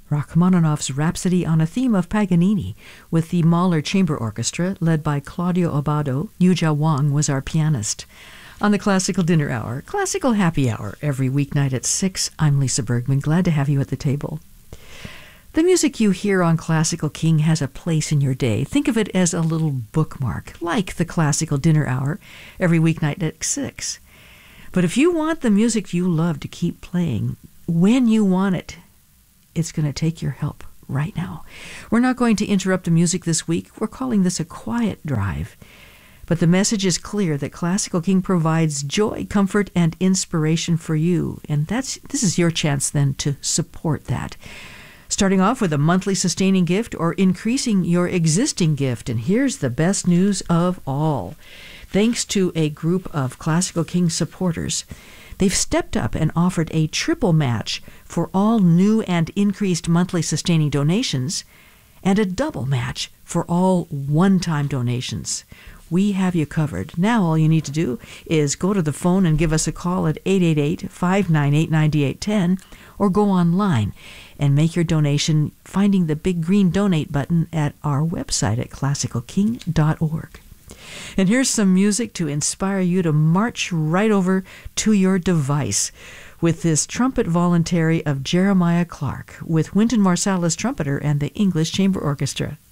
Rachmaninoff's Rhapsody on a Theme of Paganini with the Mahler Chamber Orchestra led by Claudio Abbado. Yuja Wang was our pianist. On the Classical Dinner Hour, Classical Happy Hour, every weeknight at 6, I'm Lisa Bergman. Glad to have you at the table. The music you hear on Classical King has a place in your day. Think of it as a little bookmark, like the Classical Dinner Hour, every weeknight at 6. But if you want the music you love to keep playing when you want it, it's going to take your help right now. We're not going to interrupt the music this week. We're calling this a quiet drive. But the message is clear that Classical King provides joy, comfort, and inspiration for you. And this is your chance then to support that. Starting off with a monthly sustaining gift or increasing your existing gift. And here's the best news of all. Thanks to a group of Classical King supporters, they've stepped up and offered a triple match for all new and increased monthly sustaining donations and a double match for all one-time donations. We have you covered. Now all you need to do is go to the phone and give us a call at 888-598-9810 or go online and make your donation finding the big green donate button at our website at classicalking.org. And here's some music to inspire you to march right over to your device with this trumpet voluntary of Jeremiah Clark with Wynton Marsalis trumpeter and the English Chamber Orchestra.